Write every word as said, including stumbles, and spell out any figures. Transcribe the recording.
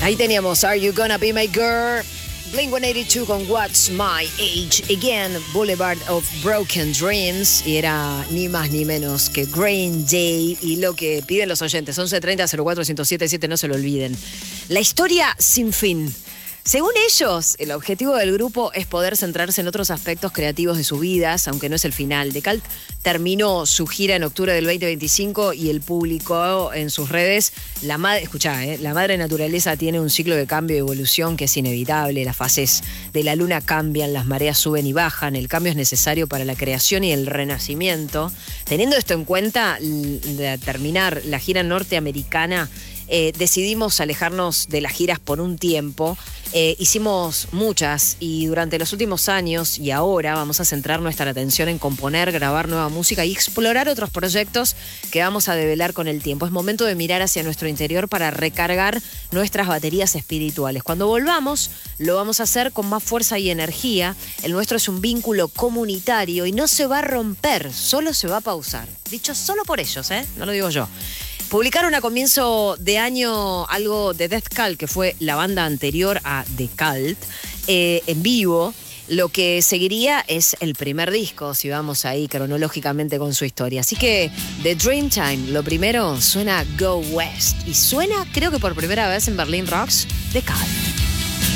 Ahí teníamos Are You Gonna Be My Girl, Blink ciento ochenta y dos con What's My Age Again, Boulevard of Broken Dreams, y era ni más ni menos que Green Day y lo que piden los oyentes, once treinta cero cuatro uno cero siete siete, no se lo olviden. La historia sin fin. Según ellos, el objetivo del grupo es poder centrarse en otros aspectos creativos de sus vidas, aunque no es el final. The Cult terminó su gira en octubre del veinte veinticinco y el público en sus redes, la madre, escuchá, eh, la madre naturaleza tiene un ciclo de cambio y evolución que es inevitable. Las fases de la luna cambian, las mareas suben y bajan, el cambio es necesario para la creación y el renacimiento. Teniendo esto en cuenta, de terminar la gira norteamericana, Eh, decidimos alejarnos de las giras por un tiempo. Eh, hicimos muchas y durante los últimos años y ahora vamos a centrar nuestra atención en componer, grabar nueva música y explorar otros proyectos que vamos a develar con el tiempo. Es momento de mirar hacia nuestro interior para recargar nuestras baterías espirituales. Cuando volvamos, lo vamos a hacer con más fuerza y energía. El nuestro es un vínculo comunitario y no se va a romper, solo se va a pausar. Dicho solo por ellos, ¿eh? No lo digo yo. Publicaron a comienzo de año algo de Death Cult, que fue la banda anterior a The Cult, eh, en vivo. Lo que seguiría es el primer disco, si vamos ahí cronológicamente con su historia. Así que The Dreamtime, lo primero, suena Go West. Y suena, creo que por primera vez en Berlin Rocks, The Cult.